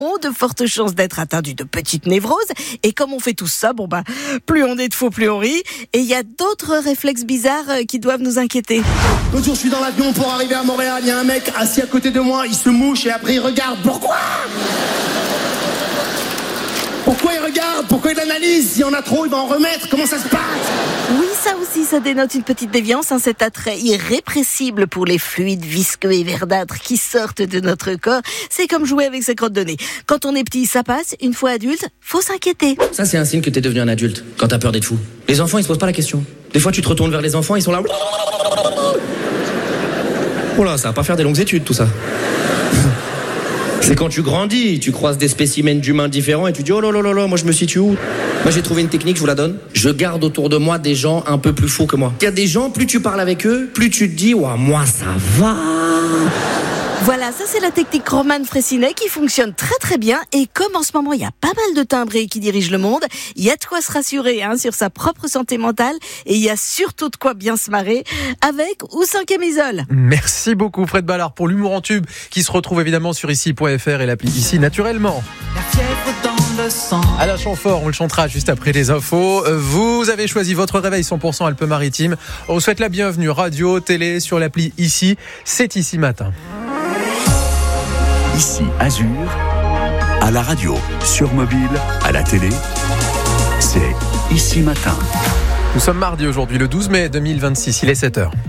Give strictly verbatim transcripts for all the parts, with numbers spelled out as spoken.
ont de fortes chances d'être atteints d'une petite névrose. Et comme on fait tout ça, bon bah, plus on est de faux, plus on rit. Et il y a d'autres réflexes bizarres qui doivent nous inquiéter. L'autre jour, je suis dans l'avion pour arriver à Montréal. Il y a un mec assis à côté de moi, il se mouche et après il regarde. Pourquoi ? Pourquoi il regarde ? Pourquoi il analyse ? S'il y en a trop, il va en remettre. Comment ça se passe ? Oui, ça aussi, ça dénote une petite déviance, hein, cet attrait irrépressible pour les fluides visqueux et verdâtres qui sortent de notre corps. C'est comme jouer avec sa crotte de nez. Quand on est petit, ça passe. Une fois adulte, faut s'inquiéter. Ça, c'est un signe que t'es devenu un adulte, quand t'as peur d'être fou. Les enfants, ils se posent pas la question. Des fois, tu te retournes vers les enfants, ils sont là... Oh là, ça va pas faire des longues études, tout ça. C'est quand tu grandis, tu croises des spécimens d'humains différents et tu dis oh là là là là, moi je me situe où ? Moi j'ai trouvé une technique, je vous la donne. Je garde autour de moi des gens un peu plus fous que moi. Il y a des gens, plus tu parles avec eux, plus tu te dis ouah, moi ça va. Voilà, ça c'est la technique Roman Fraissinet qui fonctionne très très bien. Et comme en ce moment il y a pas mal de timbrés qui dirigent le monde, il y a de quoi se rassurer hein, sur sa propre santé mentale. Et il y a surtout de quoi bien se marrer avec ou sans camisole. Merci beaucoup Fred Ballard pour l'humour en tube qui se retrouve évidemment sur ici point f r et l'appli Ici naturellement. La fièvre dans le sang. Alain Chamfort, on le chantera juste après les infos. Vous avez choisi votre réveil cent pour cent Alpes-Maritimes. On vous souhaite la bienvenue radio, télé, sur l'appli Ici. C'est Ici Matin. Ici Azur, à la radio, sur mobile, à la télé, c'est Ici Matin. Nous sommes mardi aujourd'hui, le douze mai deux mille vingt-six, il est sept heures.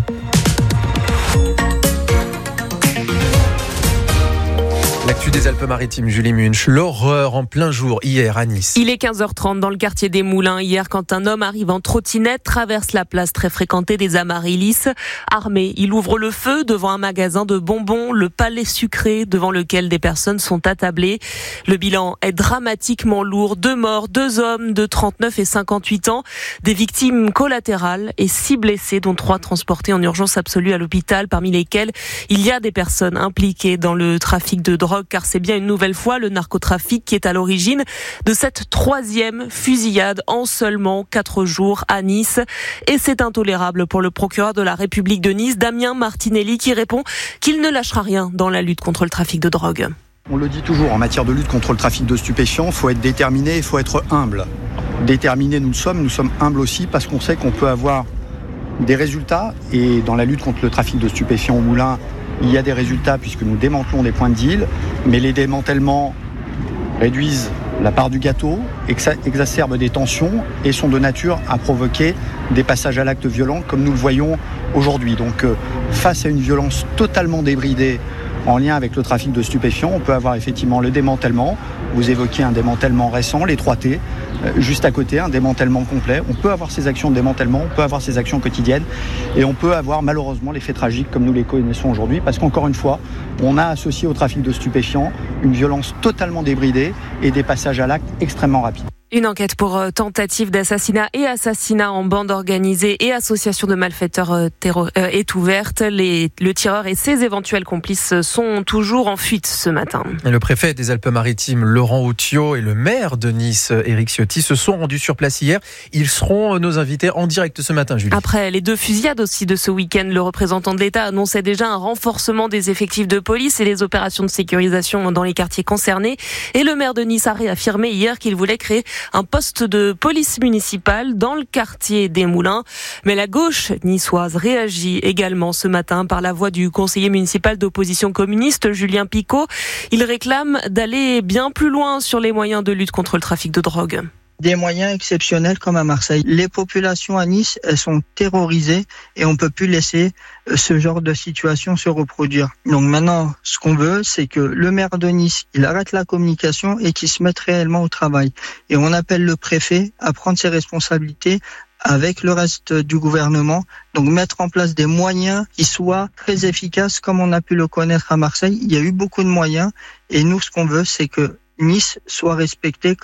L'actu des Alpes-Maritimes, Julie Munch, l'horreur en plein jour hier à Nice. Il est quinze heures trente dans le quartier des Moulins hier quand un homme arrive en trottinette, traverse la place très fréquentée des Amaryllis. Armé, il ouvre le feu devant un magasin de bonbons, le Palais Sucré, devant lequel des personnes sont attablées. Le bilan est dramatiquement lourd. Deux morts, deux hommes de trente-neuf et cinquante-huit ans, des victimes collatérales et six blessés, dont trois transportés en urgence absolue à l'hôpital, parmi lesquels il y a des personnes impliquées dans le trafic de drogue, car c'est bien une nouvelle fois le narcotrafic qui est à l'origine de cette troisième fusillade en seulement quatre jours à Nice. Et c'est intolérable pour le procureur de la République de Nice, Damien Martinelli, qui répond qu'il ne lâchera rien dans la lutte contre le trafic de drogue. On le dit toujours, en matière de lutte contre le trafic de stupéfiants, il faut être déterminé, il faut être humble. Déterminé, nous le sommes, nous sommes humbles aussi parce qu'on sait qu'on peut avoir des résultats. Et dans la lutte contre le trafic de stupéfiants au Moulin, il y a des résultats puisque nous démantelons des points de deal, mais les démantèlements réduisent la part du gâteau, exacerbent des tensions et sont de nature à provoquer des passages à l'acte violent comme nous le voyons aujourd'hui. Donc euh, face à une violence totalement débridée en lien avec le trafic de stupéfiants, on peut avoir effectivement le démantèlement. Vous évoquiez un démantèlement récent, les trois T, euh, juste à côté, un démantèlement complet. On peut avoir ces actions de démantèlement, on peut avoir ces actions quotidiennes et on peut avoir malheureusement les faits tragiques comme nous les connaissons aujourd'hui parce qu'encore une fois, on a associé au trafic de stupéfiants une violence totalement débridée et des passages à l'acte extrêmement rapides. Une enquête pour tentative d'assassinat et assassinat en bande organisée et association de malfaiteurs euh, terro- euh, est ouverte. Les, le tireur et ses éventuels complices sont toujours en fuite ce matin. Le préfet des Alpes-Maritimes, Laurent Outhiot, et le maire de Nice, Éric Ciotti, se sont rendus sur place hier. Ils seront nos invités en direct ce matin, Julie. Après les deux fusillades aussi de ce week-end, le représentant de l'État annonçait déjà un renforcement des effectifs de police et les opérations de sécurisation dans les quartiers concernés. Et le maire de Nice a réaffirmé hier qu'il voulait créer un poste de police municipale dans le quartier des Moulins. Mais la gauche niçoise réagit également ce matin par la voix du conseiller municipal d'opposition communiste, Julien Picot. Il réclame d'aller bien plus loin sur les moyens de lutte contre le trafic de drogue. Des moyens exceptionnels comme à Marseille. Les populations à Nice, elles sont terrorisées et on peut plus laisser ce genre de situation se reproduire. Donc maintenant, ce qu'on veut, c'est que le maire de Nice, il arrête la communication et qu'il se mette réellement au travail. Et on appelle le préfet à prendre ses responsabilités avec le reste du gouvernement, donc mettre en place des moyens qui soient très efficaces comme on a pu le connaître à Marseille. Il y a eu beaucoup de moyens et nous, ce qu'on veut, c'est que Nice soit respectée comme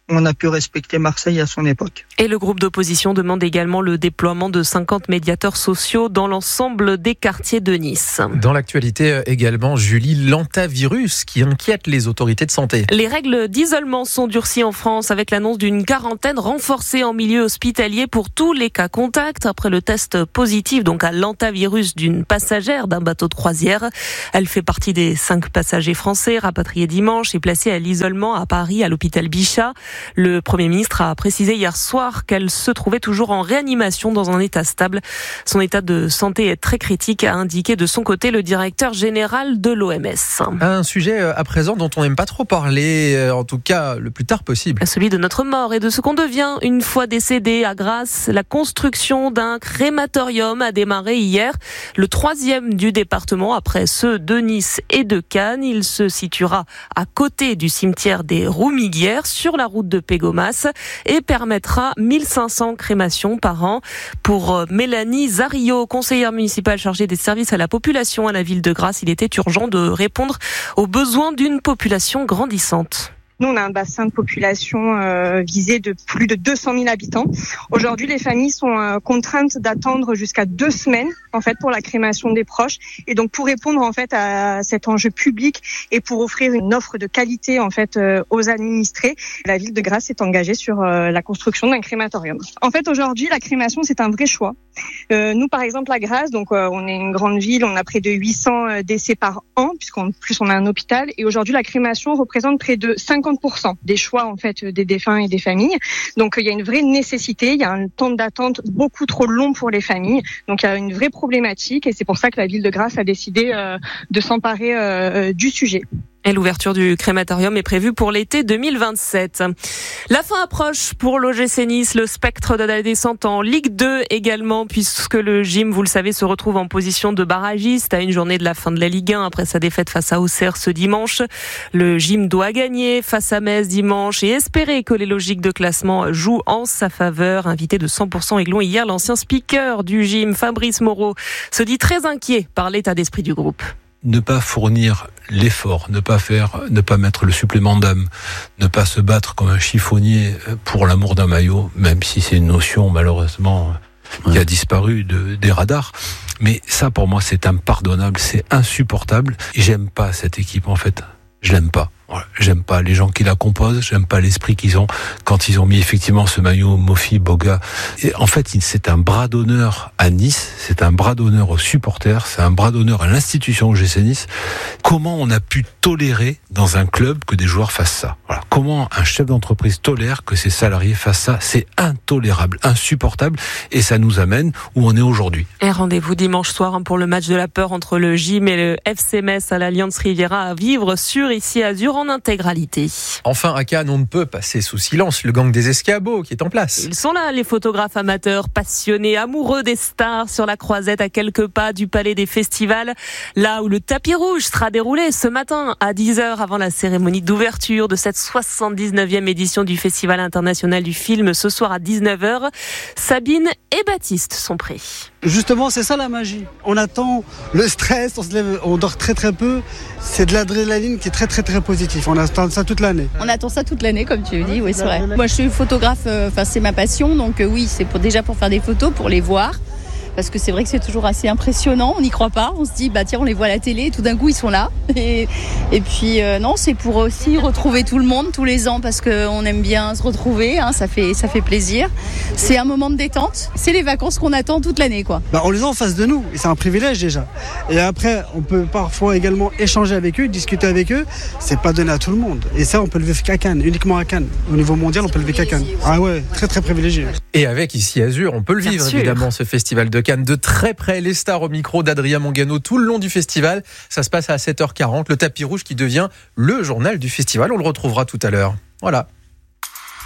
on a pu respecter Marseille à son époque. Et le groupe d'opposition demande également le déploiement de cinquante médiateurs sociaux dans l'ensemble des quartiers de Nice. Dans l'actualité également, Julie, l'hantavirus qui inquiète les autorités de santé. Les règles d'isolement sont durcies en France avec l'annonce d'une quarantaine renforcée en milieu hospitalier pour tous les cas contacts après le test positif donc à l'hantavirus d'une passagère d'un bateau de croisière. Elle fait partie des cinq passagers français rapatriés dimanche et placés à l'isolement à Paris à l'hôpital Bichat. Le Premier ministre a précisé hier soir qu'elle se trouvait toujours en réanimation dans un état stable. Son état de santé est très critique, a indiqué de son côté le directeur général de l'O M S. Un sujet à présent dont on n'aime pas trop parler, en tout cas le plus tard possible. Celui de notre mort et de ce qu'on devient une fois décédé. À Grasse, la construction d'un crématorium a démarré hier, le troisième du département après ceux de Nice et de Cannes. Il se situera à côté du cimetière des Roumiguières sur la route de Pégomas et permettra mille cinq cents crémations par an. Pour Mélanie Zarillo, conseillère municipale chargée des services à la population à la ville de Grasse, il était urgent de répondre aux besoins d'une population grandissante. Nous, on a un bassin de population euh, visé de plus de deux cent mille habitants. Aujourd'hui, les familles sont euh, contraintes d'attendre jusqu'à deux semaines en fait pour la crémation des proches. Et donc, pour répondre en fait à cet enjeu public et pour offrir une offre de qualité en fait euh, aux administrés, la ville de Grasse s'est engagée sur euh, la construction d'un crématorium. En fait, aujourd'hui, la crémation c'est un vrai choix. Euh, nous, par exemple, à Grasse, donc euh, on est une grande ville, on a près de huit cents décès par an, puisqu'en plus on a un hôpital. Et aujourd'hui, la crémation représente près de cinquante pour cent des choix en fait des défunts et des familles. Donc il y a une vraie nécessité, il y a un temps d'attente beaucoup trop long pour les familles. Donc il y a une vraie problématique et c'est pour ça que la ville de Grasse a décidé euh, de s'emparer euh, du sujet. Et l'ouverture du crématorium est prévue pour l'été deux mille vingt-sept. La fin approche pour l'O G C Nice, le spectre de la descente en Ligue deux également, puisque le gym, vous le savez, se retrouve en position de barragiste à une journée de la fin de la Ligue un après sa défaite face à Auxerre ce dimanche. Le gym doit gagner face à Metz dimanche et espérer que les logiques de classement jouent en sa faveur. Invité de cent pour cent Aiglon hier, l'ancien speaker du gym, Fabrice Moreau, se dit très inquiet par l'état d'esprit du groupe. Ne pas fournir l'effort, ne pas faire, ne pas mettre le supplément d'âme, ne pas se battre comme un chiffonnier pour l'amour d'un maillot, même si c'est une notion malheureusement qui a disparu de, des radars. Mais ça, pour moi, c'est impardonnable, c'est insupportable. Et j'aime pas cette équipe, en fait. Je l'aime pas. Voilà. J'aime pas les gens qui la composent, j'aime pas l'esprit qu'ils ont quand ils ont mis effectivement ce maillot Mofi Boga. Et en fait, c'est un bras d'honneur à Nice, c'est un bras d'honneur aux supporters, c'est un bras d'honneur à l'institution O G C Nice. Comment on a pu tolérer dans un club que des joueurs fassent ça? Voilà. Comment un chef d'entreprise tolère que ses salariés fassent ça? C'est intolérable, insupportable, et ça nous amène où on est aujourd'hui. Et rendez-vous dimanche soir pour le match de la peur entre le Gym et le F C Metz à l'Alliance Riviera à vivre sur Ici Azur en intégralité. Enfin, à Cannes, on ne peut passer sous silence le gang des escabeaux qui est en place. Ils sont là, les photographes amateurs, passionnés, amoureux des stars sur la croisette à quelques pas du Palais des Festivals, là où le tapis rouge sera déroulé ce matin à dix heures avant la cérémonie d'ouverture de cette soixante-dix-neuvième édition du Festival international du film ce soir à dix-neuf heures. Sabine et Baptiste sont prêts. Justement, c'est ça la magie. On attend le stress, on se lève, on dort très très peu. C'est de l'adrénaline qui est très très très positif. On attend ça toute l'année. On attend ça toute l'année, comme tu le dis, oui c'est vrai. Moi je suis photographe, enfin euh, c'est ma passion, donc euh, oui c'est pour, déjà pour faire des photos, pour les voir. Parce que c'est vrai que c'est toujours assez impressionnant, on n'y croit pas, on se dit bah tiens on les voit à la télé et tout d'un coup ils sont là. Et, et puis euh, non, c'est pour aussi retrouver tout le monde tous les ans parce qu'on aime bien se retrouver, hein, ça fait, ça fait plaisir. C'est un moment de détente, c'est les vacances qu'on attend toute l'année quoi. Bah, on les a en face de nous et c'est un privilège déjà. Et après on peut parfois également échanger avec eux, discuter avec eux, c'est pas donné à tout le monde. Et ça on peut le vivre qu'à Cannes, uniquement à Cannes. Au niveau mondial on peut le vivre qu'à Cannes. Ah ouais, très très privilégié. Et avec Ici Azur, on peut le vivre évidemment ce festival de Cannes de très près, les stars au micro d'Adrien Mangano tout le long du festival. Ça se passe à sept heures quarante, le tapis rouge qui devient le journal du festival. On le retrouvera tout à l'heure. Voilà.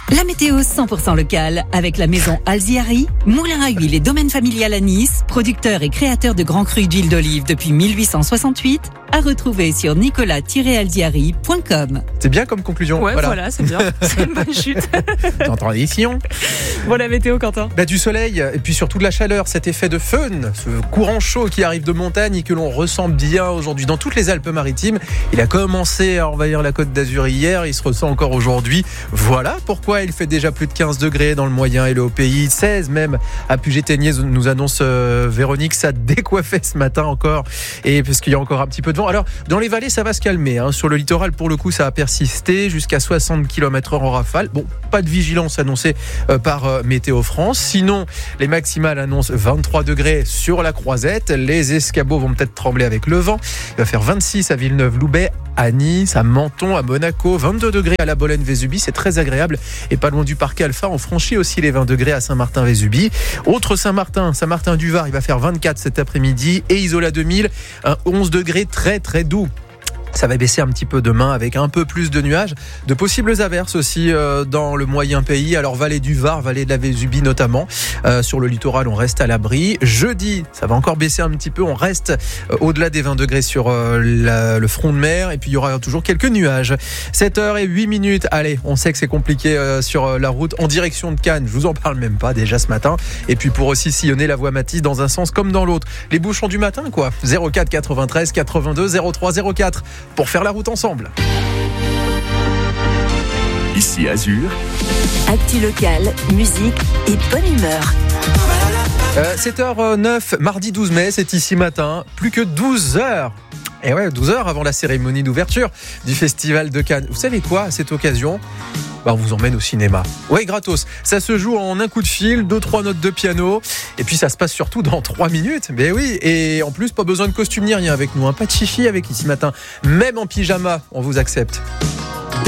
La météo cent pour cent locale avec la maison Alziari, moulin à huile et domaine familial à Nice, producteur et créateur de grands crus d'huile d'olive depuis mille huit cent soixante-huit, à retrouver sur nicolas tiret alziari point com. C'est bien comme conclusion. Ouais, voilà, voilà c'est bien. C'est une bonne chute. T'as entendu ici, on Bon, la météo, Quentin. Bah, du soleil et puis surtout de la chaleur, cet effet de fun, ce courant chaud qui arrive de montagne et que l'on ressent bien aujourd'hui dans toutes les Alpes-Maritimes. Il a commencé à envahir la Côte d'Azur hier, il se ressent encore aujourd'hui. Voilà pourquoi il fait déjà plus de quinze degrés dans le moyen et le haut pays, seize même à Puget-Théniers, nous annonce euh, Véronique. Ça décoiffait ce matin encore, et parce qu'il y a encore un petit peu de vent. Alors dans les vallées ça va se calmer, hein. Sur le littoral pour le coup ça a persisté jusqu'à soixante kilomètres heure en rafale. Bon, pas de vigilance annoncée euh, par euh, Météo France. Sinon les maximales annoncent vingt-trois degrés sur la Croisette. Les escabeaux vont peut-être trembler avec le vent. Il va faire vingt-six à Villeneuve-Loubet, à Nice, à Menton, à Monaco, vingt-deux degrés à la Bolène-Vésubie, c'est très agréable. Et pas loin du parc Alpha, on franchit aussi les vingt degrés à Saint-Martin-Vésubie. Autre Saint-Martin, Saint-Martin-du-Var, il va faire vingt-quatre cet après-midi. Et Isola deux mille, un onze degrés très très doux. Ça va baisser un petit peu demain avec un peu plus de nuages, de possibles averses aussi euh, dans le moyen pays. Alors vallée du Var, vallée de la Vésubie notamment. Euh, sur le littoral, on reste à l'abri. Jeudi, ça va encore baisser un petit peu. On reste euh, au-delà des vingt degrés sur euh, la, le front de mer. Et puis il y aura toujours quelques nuages. sept heures huit minutes. Allez, on sait que c'est compliqué euh, sur la route en direction de Cannes. Je vous en parle même pas déjà ce matin. Et puis pour aussi sillonner la voie Mathis dans un sens comme dans l'autre. Les bouchons du matin quoi. zéro quatre quatre-vingt-treize quatre-vingt-deux zéro trois zéro quatre. Pour faire la route ensemble. Ici Azur. Actu local, musique et bonne humeur. Euh, sept heures neuf, mardi douze mai, c'est ici matin. Plus que douze heures. Et ouais, douze heures avant la cérémonie d'ouverture du Festival de Cannes. Vous savez quoi, à cette occasion, bah on vous emmène au cinéma. Ouais, gratos. Ça se joue en un coup de fil, deux, trois notes de piano. Et puis ça se passe surtout dans trois minutes. Mais oui, et en plus, pas besoin de costume ni rien avec nous. Hein. Pas de chichi avec ici matin. Même en pyjama, on vous accepte.